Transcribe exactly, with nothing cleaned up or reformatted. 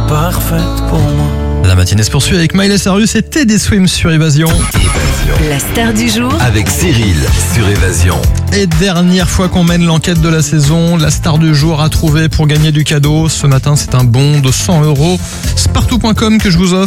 parfaite pour moi. La matinée se poursuit avec Miley Cyrus et Teddy Swims sur Évasion. Évasion. La star du jour Avec Cyril sur Évasion. Et dernière fois qu'on mène l'enquête de la saison, la star du jour a trouvé pour gagner du cadeau. Ce matin, c'est un bon de cent euros. Spartou point com que je vous offre.